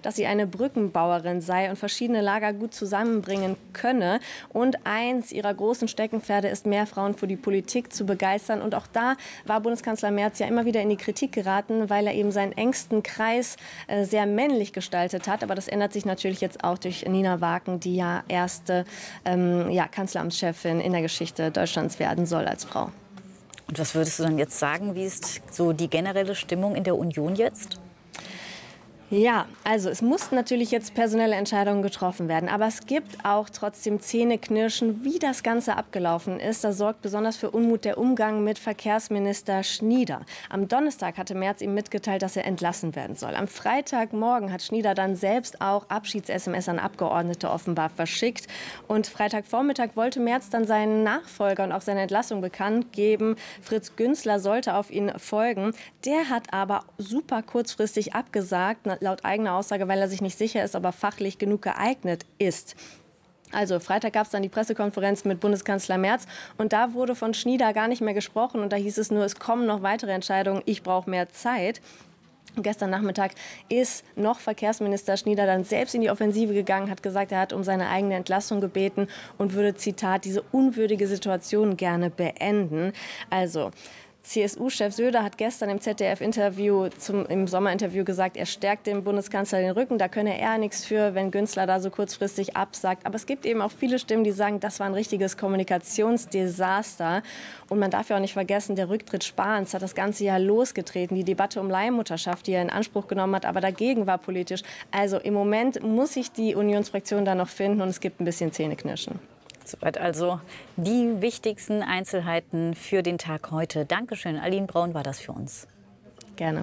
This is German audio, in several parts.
dass sie eine Brückenbauerin sei und verschiedene Lager gut zusammenbringen könne. Und eins ihrer großen Steckenpferde ist, mehr Frauen für die Politik zu begeistern. Und auch da war Bundeskanzler Merz ja immer wieder in die Kritik geraten, weil er eben seinen engsten Kreis sehr männlich gestaltet hat. Aber das ändert sich natürlich jetzt auch durch Nina Wagen, die ja erste Kanzleramtschefin in der Geschichte Deutschlands werden soll als Frau. Und was würdest du dann jetzt sagen, wie ist so die generelle Stimmung in der Union jetzt? Ja, also es mussten natürlich jetzt personelle Entscheidungen getroffen werden. Aber es gibt auch trotzdem Zähneknirschen, wie das Ganze abgelaufen ist. Da sorgt besonders für Unmut der Umgang mit Verkehrsminister Schnieder. Am Donnerstag hatte Merz ihm mitgeteilt, dass er entlassen werden soll. Am Freitagmorgen hat Schnieder dann selbst auch Abschieds-SMS an Abgeordnete offenbar verschickt. Und Freitagvormittag wollte Merz dann seinen Nachfolger und auch seine Entlassung bekannt geben. Fritz Günzler sollte auf ihn folgen. Der hat aber super kurzfristig abgesagt, laut eigener Aussage, weil er sich nicht sicher ist, ob er fachlich genug geeignet ist. Also Freitag gab es dann die Pressekonferenz mit Bundeskanzler Merz und da wurde von Schnieder gar nicht mehr gesprochen und da hieß es nur, es kommen noch weitere Entscheidungen, ich brauche mehr Zeit. Und gestern Nachmittag ist noch Verkehrsminister Schnieder dann selbst in die Offensive gegangen, hat gesagt, er hat um seine eigene Entlassung gebeten und würde, Zitat, diese unwürdige Situation gerne beenden. Also CSU-Chef Söder hat gestern im ZDF-Interview, im Sommerinterview gesagt, er stärkt dem Bundeskanzler den Rücken. Da könne er nichts für, wenn Günzler da so kurzfristig absagt. Aber es gibt eben auch viele Stimmen, die sagen, das war ein richtiges Kommunikationsdesaster. Und man darf ja auch nicht vergessen, der Rücktritt Spahns hat das ganze Jahr losgetreten. Die Debatte um Leihmutterschaft, die er in Anspruch genommen hat, aber dagegen war politisch. Also im Moment muss sich die Unionsfraktion da noch finden und es gibt ein bisschen Zähneknirschen. Soweit also die wichtigsten Einzelheiten für den Tag heute. Dankeschön, Aline Braun war das für uns. Gerne.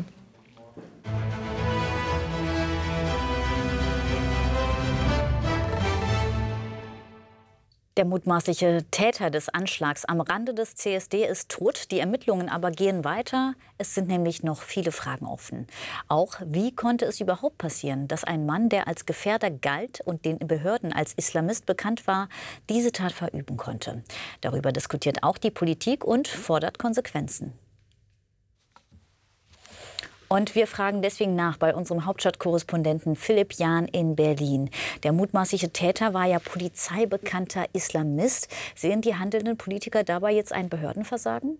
Der mutmaßliche Täter des Anschlags am Rande des CSD ist tot. Die Ermittlungen aber gehen weiter. Es sind nämlich noch viele Fragen offen. Auch wie konnte es überhaupt passieren, dass ein Mann, der als Gefährder galt und den Behörden als Islamist bekannt war, diese Tat verüben konnte? Darüber diskutiert auch die Politik und fordert Konsequenzen. Und wir fragen deswegen nach bei unserem Hauptstadtkorrespondenten Philipp Jahn in Berlin. Der mutmaßliche Täter war ja polizeibekannter Islamist. Sehen die handelnden Politiker dabei jetzt ein Behördenversagen?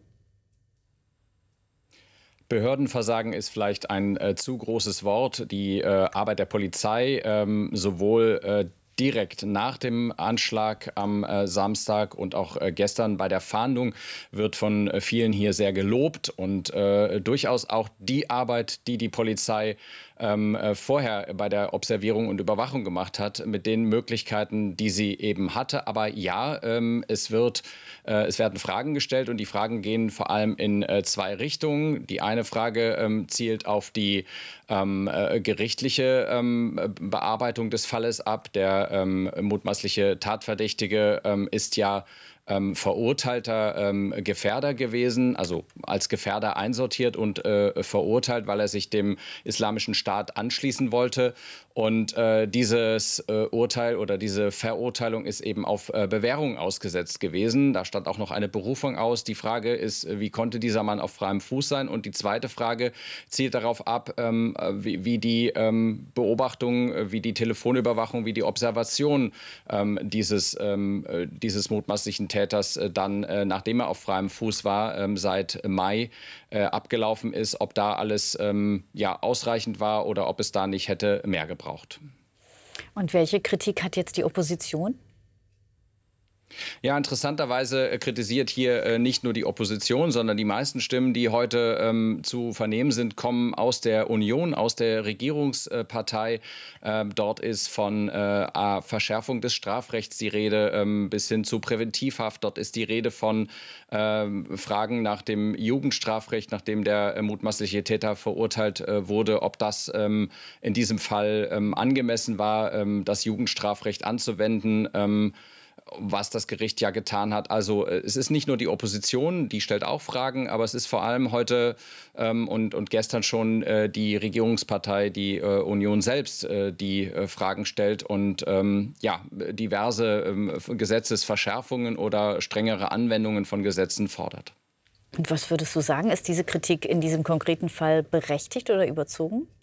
Behördenversagen ist vielleicht ein zu großes Wort. Die Arbeit der Polizei, sowohl direkt nach dem Anschlag am Samstag und auch gestern bei der Fahndung wird von vielen hier sehr gelobt und durchaus auch die Arbeit, die die Polizei vorher bei der Observierung und Überwachung gemacht hat, mit den Möglichkeiten, die sie eben hatte. Aber ja, es werden Fragen gestellt und die Fragen gehen vor allem in zwei Richtungen. Die eine Frage zielt auf die gerichtliche Bearbeitung des Falles ab. Der mutmaßliche Tatverdächtige ist ja verurteilter Gefährder gewesen, also als Gefährder einsortiert und verurteilt, weil er sich dem Islamischen Staat anschließen wollte. Und dieses Urteil oder diese Verurteilung ist eben auf Bewährung ausgesetzt gewesen. Da stand auch noch eine Berufung aus. Die Frage ist, wie konnte dieser Mann auf freiem Fuß sein? Und die zweite Frage zielt darauf ab, wie die Beobachtung, wie die Telefonüberwachung, wie die Observation dieses mutmaßlichen Täters dann, nachdem er auf freiem Fuß war, seit Mai abgelaufen ist, ob da alles ausreichend war oder ob es da nicht hätte mehr gebraucht. Und welche Kritik hat jetzt die Opposition? Ja, interessanterweise kritisiert hier nicht nur die Opposition, sondern die meisten Stimmen, die heute zu vernehmen sind, kommen aus der Union, aus der Regierungspartei. Dort ist von Verschärfung des Strafrechts die Rede bis hin zu Präventivhaft. Dort ist die Rede von Fragen nach dem Jugendstrafrecht, nachdem der mutmaßliche Täter verurteilt wurde, ob das in diesem Fall angemessen war, das Jugendstrafrecht anzuwenden. Was das Gericht ja getan hat. Also es ist nicht nur die Opposition, die stellt auch Fragen, aber es ist vor allem heute und gestern schon die Regierungspartei, die Union selbst, die Fragen stellt und diverse Gesetzesverschärfungen oder strengere Anwendungen von Gesetzen fordert. Und was würdest du sagen, ist diese Kritik in diesem konkreten Fall berechtigt oder überzogen?